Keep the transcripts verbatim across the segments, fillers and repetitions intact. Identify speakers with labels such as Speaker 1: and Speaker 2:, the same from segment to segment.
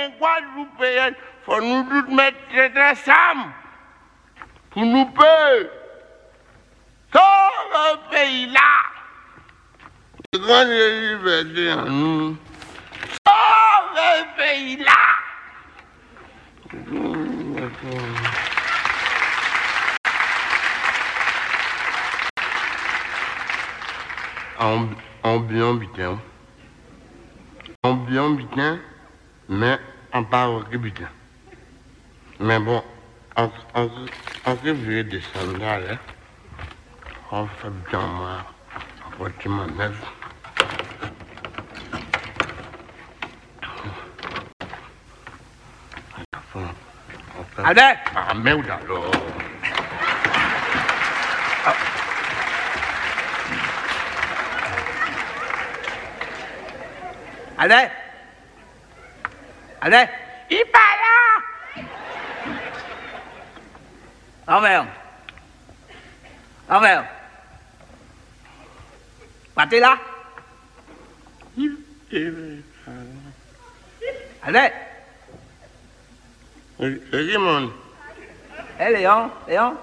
Speaker 1: les Guadeloupéens, il faut nous tous mettre ensemble pour nous payer. Sauver le pays là. C'est grande liberté en nous. Sauver le pays là. En, en bien bitin. En bien bitin, mais en pas que bitin. Mais bon, en en en que je vais descendre là, on fait bien moi, on va te manœuvre.
Speaker 2: Albert!
Speaker 1: Ah merde alors.
Speaker 2: Albert! Albert!
Speaker 1: Il est pas là!
Speaker 2: Envers! Envers! Partez là!
Speaker 1: Il est pas là.
Speaker 2: Albert!
Speaker 1: C'est qui mon?
Speaker 2: Hé Léon, Léon?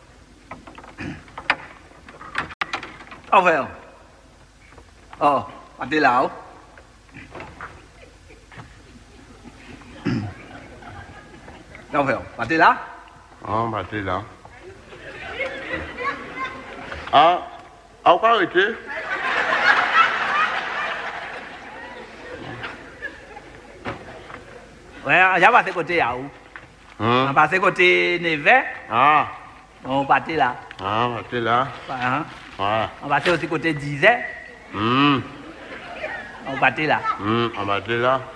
Speaker 2: Envers! Oh, partez là, oh! Envers, partez là?
Speaker 1: Ah, bah t'es là. Ah, à quoi arrêter?
Speaker 2: Ouais, j'ai passé côté à où? On
Speaker 1: Hein?
Speaker 2: passé côté Névet,
Speaker 1: Ah,
Speaker 2: on partait là.
Speaker 1: ah, bah t'es là.
Speaker 2: Hein?
Speaker 1: Ouais.
Speaker 2: On passait aussi côté Dizet,
Speaker 1: Hum,
Speaker 2: on partait là.
Speaker 1: hum, ah, bah t'es là.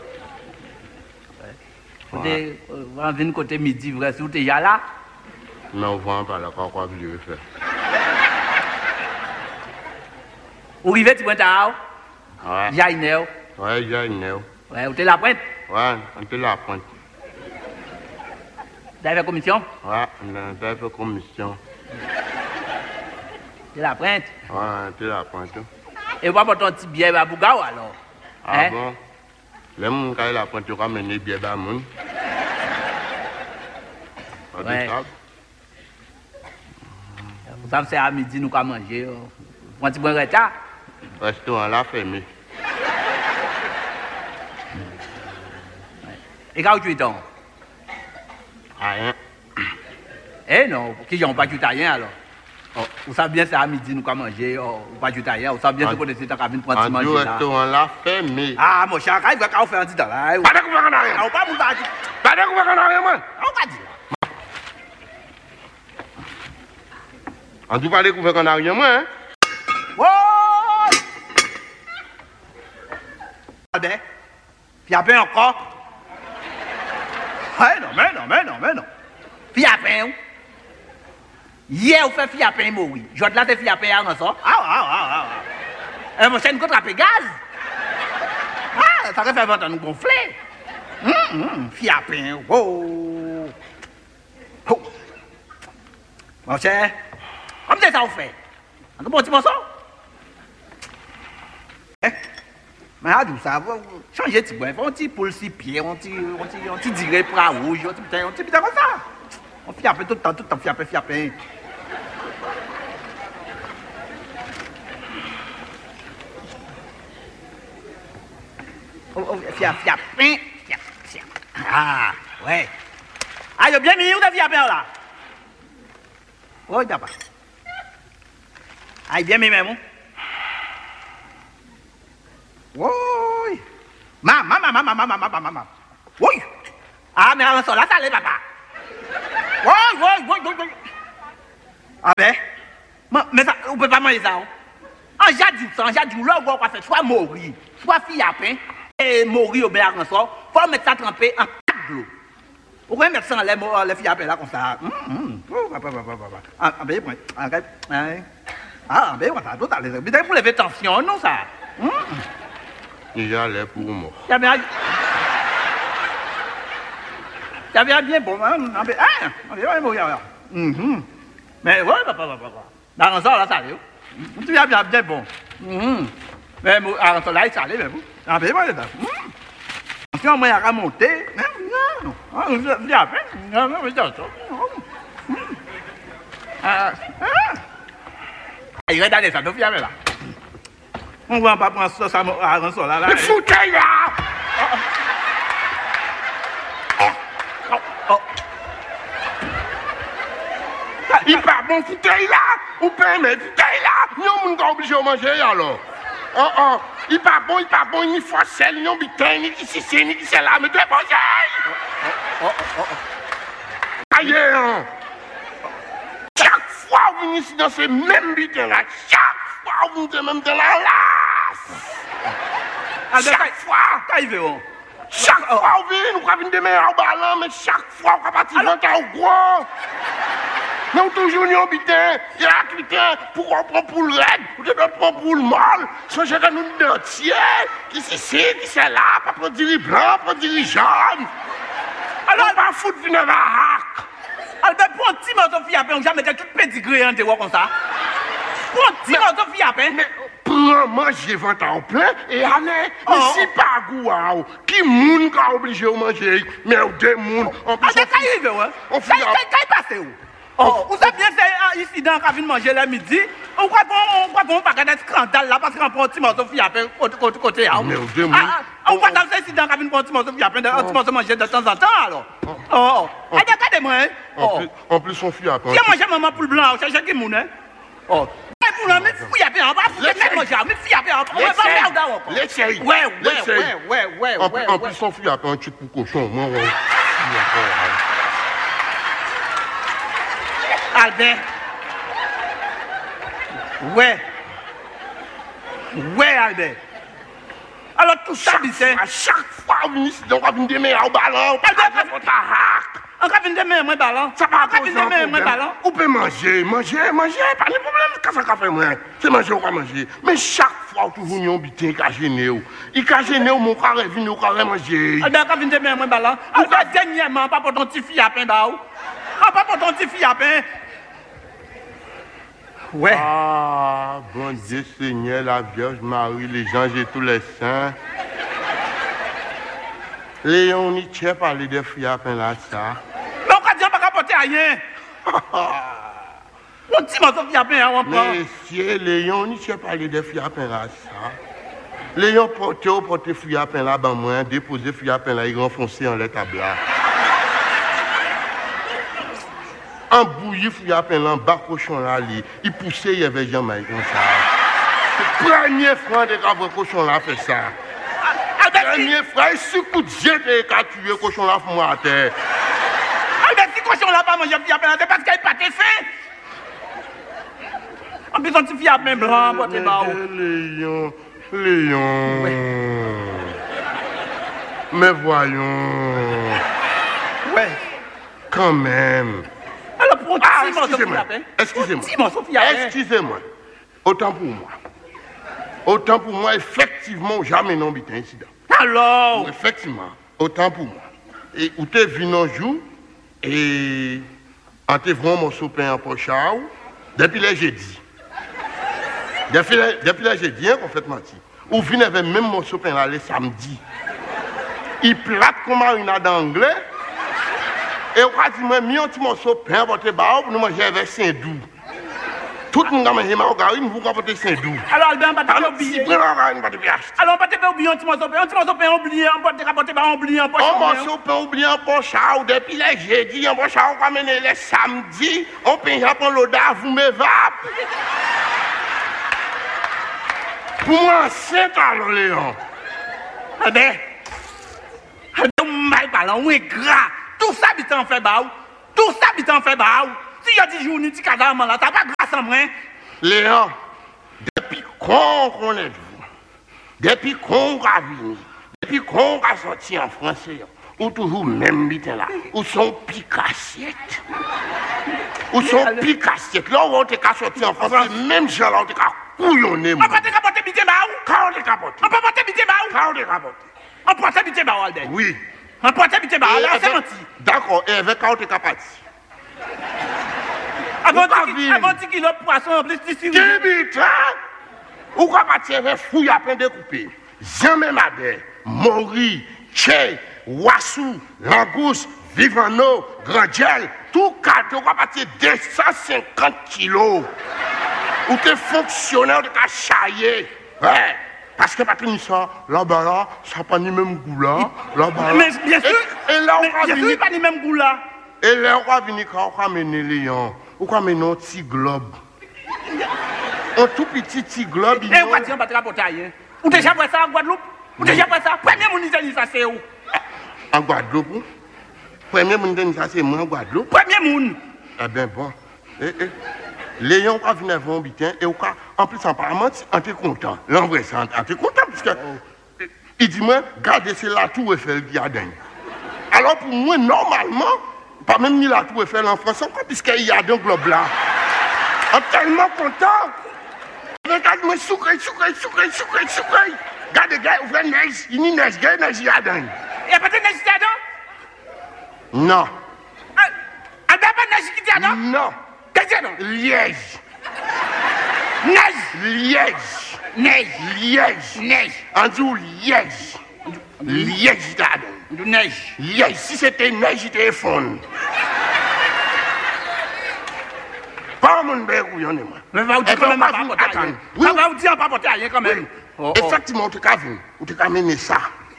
Speaker 2: Côté, euh, on vient côté midi, vrai, si vous êtes déjà là.
Speaker 1: Mais on voit pas là, quoi, quoi que je vais faire.
Speaker 2: Vous arrivez, tu pointes à où?
Speaker 1: Ouais.
Speaker 2: J'ai une heure.
Speaker 1: Ouais, j'ai une heure.
Speaker 2: Ouais, vous êtes la pointe.
Speaker 1: Ouais, on te la pointe.
Speaker 2: Vous avez fait commission?
Speaker 1: Ouais, on a fait commission.
Speaker 2: C'est la pointe.
Speaker 1: Ouais, on te la pointe.
Speaker 2: Et vous avez ton petit billet à Bougao alors?
Speaker 1: Ah
Speaker 2: Hein?
Speaker 1: bon? Les gens qui ont la pointe, ils ont amené bien bas moun.
Speaker 2: Ouais. Vous savez, c'est à midi, nous allons manger. Vous avez un petit bon retard?
Speaker 1: Restaurant là fermé.
Speaker 2: Et quand tu es donc?
Speaker 1: Rien.
Speaker 2: Eh non, qui n'ont pas du rien alors? Oh, vous savez bien, c'est à midi, nous allons manger. Oh, pas du rien. Vous savez bien,
Speaker 1: En-
Speaker 2: vous connaissez ta cabine pour un petit
Speaker 1: En
Speaker 2: manger
Speaker 1: du
Speaker 2: là.
Speaker 1: restaurant là fermé.
Speaker 2: Ah, mon cher, il va quand faire un petit temps là.
Speaker 1: Pas de couvert en
Speaker 2: Ah,
Speaker 1: arrière.
Speaker 2: on pas vous dire.
Speaker 1: Pas de couvert en arrière, moi.
Speaker 2: Ah, on va dire.
Speaker 1: En tout cas, découvert en arrière, moi, hein.
Speaker 2: Oh! Albert, puis après encore. Eh non, mais non, mais non, mais non. Puis après, où? Hier, vous faites fiapin mourir. Je vais te laisser fiapin à ça. Ah, ah, ah, ah, ah. Et mon chien, contre la gaz. Ah, ça va faire vingt ans nous gonfler. Hum, hum, fiapin, oh. Oh. Mon cher, comme c'est ça, vous faites. Un bon petit morceau. Eh? Mais à ça, vous changez de petit point. On dit pour le six pieds, on dit, on dit, on dit dirait pour la rouge, on dit putain, on dit putain comme ça. On fait un peu tout le temps, tout le temps, fiapin, fiapin. Oh, oh, fiapin, fiapin, fiapin. Ah, ouais. Ah, il a bien mis où de fiapin là? Oh, il n'y a pas. Ah, il bien mis même. Oui. Maman, maman, maman, maman, maman, maman. Oui. Ah, mais on s'en là, ça allait, papa. Oui, oui, oui, oui, oui. Ah ben, mais ça, on ne peut pas manger ça. En jadou, en jadou, là, on va faire soit mourir, soit fiapin, et mourir au bien en sort. Il faut mettre ça trempé en quatre de l'eau. Vous pouvez mettre ça en l'air, les fiapin là, comme ça. Hum, hum. Oh, papa, papa, papa. Ah, ben, ah, ben, ah, ben, on va tout à l'heure. Mais pour lever tension, non, ça. Hum.
Speaker 1: Il y a l'air pour moi.
Speaker 2: Ça vient. Ça vient bien bon, hein? Ah, on vient mourir. Hum. Mais ouais, papa, papa, papa. Dans le sort, là, ça allait. Tu viens bien, bien bon. Hum. Mais dans le sort, là, ça allait, mais vous. Ah, ben, moi, là. Attention, moi, il a monté. Non, non, non, non, non, non, ah, ah. Il regarde ça, donc il y avait là. On ne va pas prendre ça, ça à ça là.
Speaker 1: Mais fauteuil là!
Speaker 2: Oh, oh.
Speaker 1: Il part bon fauteuil là! Ou pas mais fauteuil là! Nous, on est obligé de manger alors. Oh oh! Il part bon, il part bon, il faut sel, il y a un bitin, il y a ici, il y a ici là, mais tu es manger!
Speaker 2: Oh oh oh oh.
Speaker 1: Aïe! Chaque fois que vous venez ici dans ces mêmes bitins là, chaque fois que vous venez même dans la lasse! Chaque fois! Chaque fois que vous venez, nous avons des meilleurs ballons, mais chaque fois que vous partez vingt ans au gros! Nous toujours nous bitin, il y a un bitin, pourquoi on prend pour le raid, ou de prendre pour le mal, sans gérer nous dentiers, qui c'est ci, qui c'est là, pas pour dire blanc, pas pour dire jaune. Alors, on va foutre une hack.
Speaker 2: Albert, pour un petit morceau de fille à peine, on jamais tout pédigré en dehors comme ça. Pour un petit morceau de fille à peine.
Speaker 1: Mais prends manger vingt ans plein et allez, mais si pas goût, qui moun qu'a obligé de manger, mais deux moun.
Speaker 2: Ah, c'est quand il arrive, ouais.
Speaker 1: On fait.
Speaker 2: Quand il passe où? Oh, vous avez bien fait ici dans la manger le midi. On croit qu'on va pas de scandale là parce qu'on prend un petit morceau de fille à peine côté côté.
Speaker 1: Mais deux moun.
Speaker 2: On voit dans ici dans la cabine prendre un petit morceau de fille à peine, un petit morceau manger de temps en temps alors. Oh, oh. Regardez-moi.
Speaker 1: En plus, on fuit à peine.
Speaker 2: Qui a mangé maman pour le blanc, cherchez qui moun, hein? Oh. Pour le mais fille à peine, on va foutre même manger, mais fille à peine, on va faire regarder encore.
Speaker 1: L'essaye.
Speaker 2: Ouais, ouais, ouais, ouais, ouais, ouais.
Speaker 1: En plus, on fuit à peine un truc pour cochon. Moi, ouais.
Speaker 2: Albert. Ouais. Ouais, Albert. Alors tout ça, c'est...
Speaker 1: À chaque fois, on vient ici, on va venir des meilleurs ballons.
Speaker 2: Albert, on va venir des meilleurs ballons. Ça va pas venir des meilleurs ballons.
Speaker 1: On peut manger, manger, manger, pas de problème. Qu'est-ce qu'on fait, moi? C'est manger, on va manger. Mais chaque fois, tout le monde a bitin, il a gêné. Il a gêné, mon carré venu, on va manger.
Speaker 2: Albert, on va venir des meilleurs ballons. Albert, dernièrement, pas pour ton petit fille à pain, pas pour ton petit fille à pain. Ouais.
Speaker 1: Ah, bon Dieu Seigneur, la Vierge Marie, les anges et tous les saints. Léon Nietzsche parlait des filles à peine là, ça.
Speaker 2: Mais on va dire pas rapporter rien. On dit moi, Sophie à peine, on prend.
Speaker 1: Monsieur, Léon Nietzsche parlait des filles à peine là, ça. Léon portait au porté filles à peine là, ben moi, déposé filles à peine là, il renfonçait en les tables là. En bouillie, il y a un bas cochon là, il poussait, il y avait jamais comme ça. Le premier frère de la cochon là fait ça. Le premier frère, il coup de jet et qu'a tué cochon là pour moi à terre.
Speaker 2: Albert, si cochon là pas manger, il y a pas parce qu'il n'a pas été fait. En plus, on petit fille à main blanc, pour tes barreaux.
Speaker 1: Léon, Léon. Mais voyons.
Speaker 2: Ouais.
Speaker 1: Quand même.
Speaker 2: Alors, pour un
Speaker 1: ah,
Speaker 2: petit
Speaker 1: excusez-moi, excusez-moi, excusez-moi, autant pour moi, autant pour moi, effectivement, jamais non bité incident.
Speaker 2: Alors,
Speaker 1: effectivement, autant pour moi. Et où t'es venu un jour, et en t'es vraiment mon sopin en poche, depuis là j'ai dit, depuis là, depuis là j'ai dit, hein, qu'on fait mentir, ou venu avec même mon sopin là, le samedi, il plate comme un anglais. Et on a dit, moi, mis un petit morceau de pain pour te barrer pour nous manger avec Saint-Doux. Tout le monde a mangé margarine, vous apportez Saint-Doux.
Speaker 2: Alors, Albert, on va te oublier.
Speaker 1: Alors,
Speaker 2: on va te oublier un petit morceau de pain, un petit morceau de pain oublié, on va te rapporter par oublié en poche.
Speaker 1: Un morceau de pain oublié en poche, depuis les jeudis, en poche, on va mener les samedis, on peut y prendre l'odeur, vous m'évapez. Pour moi, c'est alors, Léon.
Speaker 2: Albert, Albert, mal parlant, on est gras. Tout ça, il t'en fait baou. Tout ça, il t'en fait baou. Si il y a des jours, il dit cadavre là, t'as pas grâce à moi.
Speaker 1: Léon, depuis qu'on connaît vous, depuis qu'on a venu, depuis qu'on a sorti en français, ou toujours même bitin là, ou son picassiette. Ou son picassiette. Là où on t'a sorti en français, même gens là, on t'a couillonné.
Speaker 2: On peut te capoter bitin baou.
Speaker 1: Quand on t'a capoté.
Speaker 2: On peut porter bitin baou.
Speaker 1: Quand on t'a capoté.
Speaker 2: On peut porter bitin baou, Albert.
Speaker 1: Oui.
Speaker 2: On porte habiter bah là c'est menti.
Speaker 1: D'accord, et avec quand tu es capable.
Speaker 2: Avant dix kilos de poisson en plus d'ici.
Speaker 1: Débita. Ou capable avec fouille à peine découpé. Jamais madère, mori, Tché, Wassou, Langouste, Vivano, Grandgel, tout carton va partir deux cent cinquante kilos. Ou t'es fonctionnaire de ta chaillé. Ouais. Parce que Patrick ça, là-bas là, ça n'a pas ni même goût là. Là-bas là.
Speaker 2: Mais bien sûr,
Speaker 1: et, et là, on va
Speaker 2: bien sûr,
Speaker 1: venir.
Speaker 2: pas ni même goût là.
Speaker 1: Et là, on va venir quand on va mener les lions. On va mener un petit globe. Un tout petit petit globe.
Speaker 2: Et on va dire, on va te rapporter rien. Ou déjà fait ça en Guadeloupe? Ou déjà fait ça? Premier monde ça c'est où?
Speaker 1: En Guadeloupe? Premier monde ça c'est moi en Guadeloupe?
Speaker 2: Premier monde.
Speaker 1: Eh bien bon. Eh, eh. Les gens vont venir voir un bitin et en plus, apparemment, on est content. L'envoi, c'est on est content parce que il dit moi, regardez, c'est la tour Eiffel qui a dingue. Alors pour moi, normalement, pas même ni la tour Eiffel en France encore, puisqu'il y a un globe là. On est tellement content. Regarde-moi, soukré, soukré, soukré, soukré, soukré. Regardez, gars, vous voyez neige, il y a neige, il y a neige, il y a dingue.
Speaker 2: Il n'y a pas de neige dedans?
Speaker 1: Non.
Speaker 2: Il n'y a pas de neige qui dedans?
Speaker 1: Non.
Speaker 2: Qu'est-ce que c'est?
Speaker 1: Liège.
Speaker 2: Neige.
Speaker 1: Liège.
Speaker 2: Neige.
Speaker 1: Liège.
Speaker 2: Neige.
Speaker 1: On dit liège. Liège, dadon.
Speaker 2: Du neige.
Speaker 1: Liège. Si c'était neige, il était fond. Pas mon père ou y'en est moi.
Speaker 2: Mais va vous dire quand même pas porter rien. Oui. Va vous dire pas porter rien quand même.
Speaker 1: Effectivement, on te qu'à venir. On te qu'à mener ça.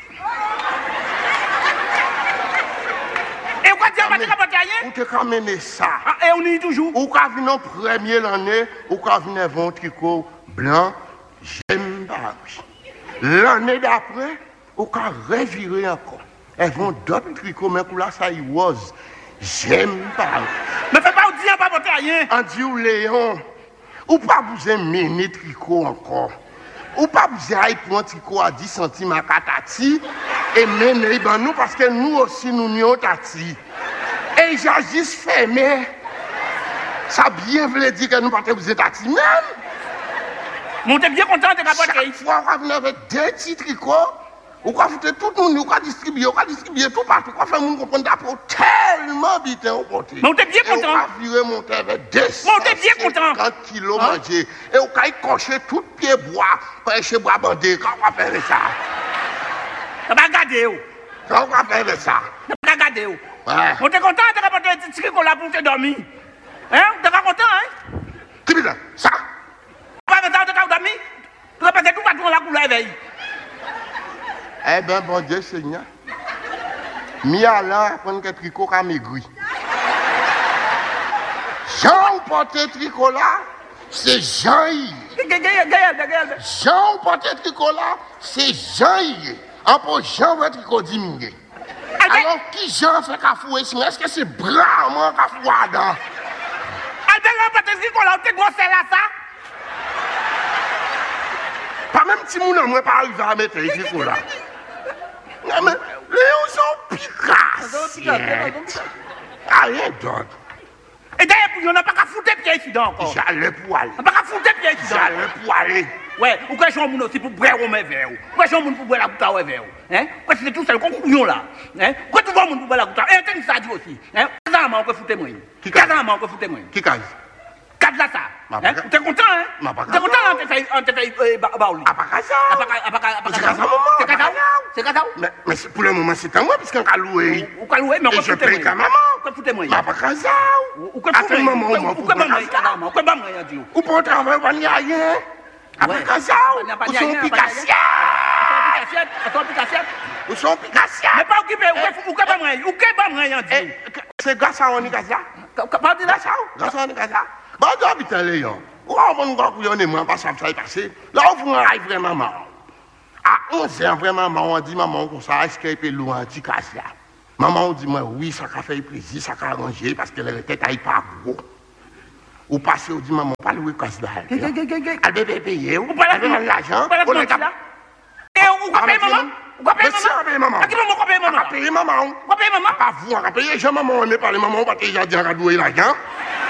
Speaker 2: Et quoi dire pas porter rien?
Speaker 1: On te qu'à mener ça.
Speaker 2: Et on y est toujours.
Speaker 1: Ou qu'à venir en premier l'année, ou qu'à venir avec un tricot blanc, j'aime pas. L'année d'après, ou qu'à revirer encore. Elles vont d'autres tricots, mais pour là, ça y rose. J'aime pas.
Speaker 2: Mais fais pas vous dire pas porter rien.
Speaker 1: On dit ou Léon, ou pas vous mener tricot encore. Ou pas vous aller pour un tricot à dix centimes à Katati et mener ben nous parce que nous aussi nous n'y tati. Et j'agisse fermé. Ça bien veut dire que nous partons vous êtes tati même.
Speaker 2: Mon t'es bien content de capoter.
Speaker 1: Chaque fois on va venir avec deux petits tricots. Ou quoi foutre tout le monde, ou quoi distribuer, ou quoi distribuer tout partout, ou quoi faire mon comprendre d'après tellement bitin au côté.
Speaker 2: Mais on t'es bien content.
Speaker 1: Et on va virer monter avec deux cent cinquante kilos manger. Et on va y cocher tout pied bois, pour chez bois bandé, quand on va faire ça.
Speaker 2: Ça va garder où?
Speaker 1: Quand on va faire ça.
Speaker 2: Ça va garder où?
Speaker 1: Ouais.
Speaker 2: On t'es content de capoter un petit tricot là pour te dormir. Hein? T'es pas content, hein?
Speaker 1: Qui dit ça?
Speaker 2: Pas de temps de capoter dormir? Tu vas passer tout partout dans la couleur éveille.
Speaker 1: Eh bien, bon Dieu Seigneur, mi à l'heure, prendre un tricot qui a maigri. Jean ou porter tricot là, c'est Jean y. Jean ou porter tricot là, c'est Jean y. En pour Jean ou tricot diminué. Alors, qui Jean fait qu'à fouer sinon? Est-ce que c'est vraiment qu'à fouer dedans?
Speaker 2: Albert, porter tricot là, t'es gros c'est là ça?
Speaker 1: Pas même si mon homme n'est pas arrivé à mettre les tricots là. Non mais, les gens sont picassiettes. Rien d'autre.
Speaker 2: Et d'ailleurs, on n'a pas qu'à foutre pieds ici encore.
Speaker 1: J'allais pour aller.
Speaker 2: On n'a pas qu'à foutre pieds ici.
Speaker 1: J'allais pour aller.
Speaker 2: Ouais, ou quoi, j'en ai aussi pour boire au même verre. Ou quoi, j'en ai pour boire la goutte à verre. Hein? Quoi, c'est tout seul, qu'on couillon là. Hein? Quoi, tu vois, mon pour boire la goutte à. Et un ça dit aussi. Hein? Qu'est-ce on peut foutre moi? Qu'est-ce on peut foutre moi?
Speaker 1: Qui casse?
Speaker 2: Quatre là ça. T'es content, hein? T'es content, on te fait, on te fait, baouli.
Speaker 1: Ah, pas ça.
Speaker 2: Ah, pas ça.
Speaker 1: C'est ça, maman.
Speaker 2: C'est ça. C'est ça.
Speaker 1: Mais, mais pour le moment, c'est à moi, puisqu'on a loué.
Speaker 2: Ou qu'a loué, mais on peut
Speaker 1: foutre moi. Et je paye qu'à maman.
Speaker 2: Quoi, foutre moi?
Speaker 1: Mais pas ça.
Speaker 2: Ou quoi, foutre moi? Ou quoi, maman, ou quoi, maman, il a dit.
Speaker 1: Ou pour travailler, on n'y a rien. Après ça, ou sont picassiers.
Speaker 2: Ou sont picassiers.
Speaker 1: Ou sont picassiers.
Speaker 2: Mais pas occupé, ou quoi, maman, ou quoi, maman, il a dit.
Speaker 1: C'est grâce à on y a ça.
Speaker 2: Pas de là, ça.
Speaker 1: Grâce à on y a ça. Bon, tu habites à Léon. Où on va couillon et moi, pas ça, ça est passé. Là, on vous arrive vraiment marrant. À onze ans, vraiment marrant, on dit, maman, comme ça, est-ce qu'elle peut louer un petit casse là? Maman, on dit, moi, oui, ça a fait plaisir, ça a arrangé, parce que la tête n'est pas gros. Ou passer, on dit, maman, pas louer casse là. Elle peut payer, ou pas louer l'argent. On est capable.
Speaker 2: Et on va payer maman? On va payer
Speaker 1: maman?
Speaker 2: À qui maman va payer maman?
Speaker 1: On va payer maman.
Speaker 2: On va payer maman?
Speaker 1: Pas vous, on va payer, j'ai maman, on n'est pas les mamans, parce que j'ai dit, on va louer l'argent.